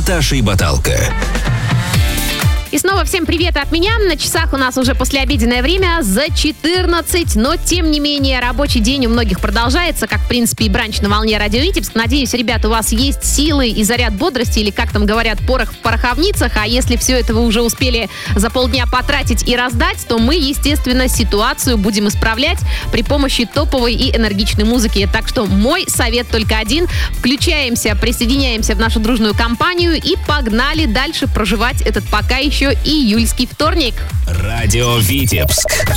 Наташей Баталко. И снова всем привет от меня. На часах у нас уже послеобеденное время за 14, но тем не менее рабочий день у многих продолжается, как в принципе и бранч на волне Радио Витебск. Надеюсь, ребята, у вас есть силы и заряд бодрости, или как там говорят, порох в пороховницах. А если все это вы уже успели за полдня потратить и раздать, то мы, естественно, ситуацию будем исправлять при помощи топовой и энергичной музыки. Так что мой совет только один: включаемся, присоединяемся в нашу дружную компанию и погнали дальше проживать этот пока еще июльский вторник. Радио Витебск.